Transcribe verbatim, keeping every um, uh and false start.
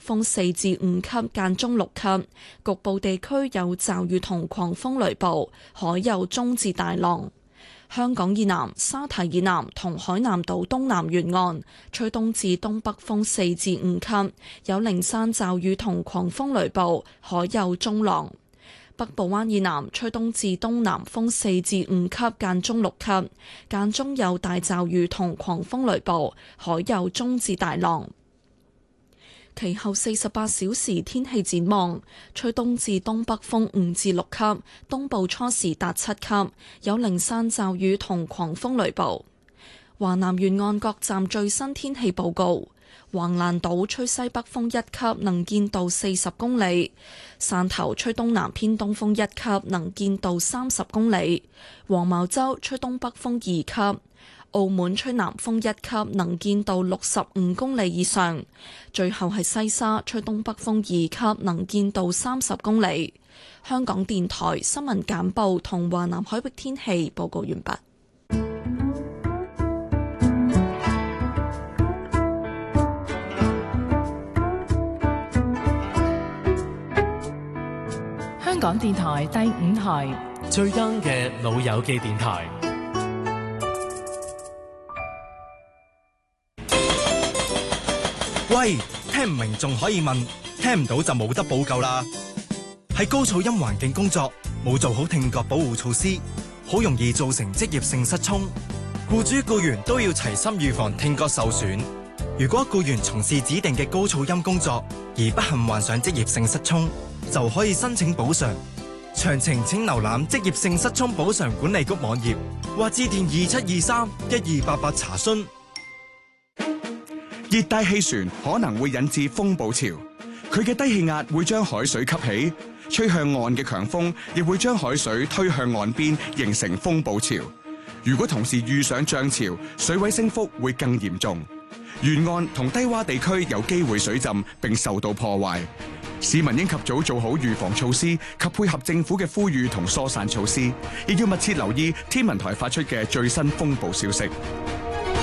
風四至五級，間中六級，局部地區有驟雨同狂風雷暴，海有中至大浪。香港以南、沙堤以南同海南島東南沿岸吹東至東北風四至五級，有零散驟雨同狂風雷暴，海有中浪。北部灣以南吹東至東南風四至五級，間中六級，間中有大驟雨同狂風雷暴，海有中至大浪。其後四十八小時天氣展望，吹東至東北風五至六級，東部初時達七級，有零散驟雨同狂風雷暴。華南沿岸各站最新天氣報告：橫瀾島吹西北風一級，能見度四十公里；汕頭吹東南偏東風一級，能見度三十公里；黃茅洲吹東北風二級。澳門吹南風一級，能見度六十五公里以上。最後係西沙吹東北風二級，能見度三十公里。香港電台新聞簡報同華南海域天氣報告完畢。 香港電台第五台最 young 嘅老友記電台。 喂，聽唔明仲可以問，聽唔到就冇得補救啦。喺高噪音環境工作，冇做好聽覺保護措施，好容易造成職業性失聰。僱主僱員都要齊心預防聽覺受損。如果僱員從事指定嘅高噪音工作而不幸患上職業性失聰，就可以申請補償。詳情請瀏覽職業性失聰補償管理局網頁或致電二七二三一二八八查詢。 熱帶氣旋可能會引致風暴潮，佢嘅低氣壓會將海水吸起，吹向岸嘅強風亦會將海水推向岸邊，形成風暴潮。如果同時遇上漲潮，水位升幅會更嚴重，沿岸同低洼地區有機會水浸並受到破壞。市民應及早做好預防措施及配合政府嘅呼籲同疏散措施，亦要密切留意天文台發出嘅最新風暴消息。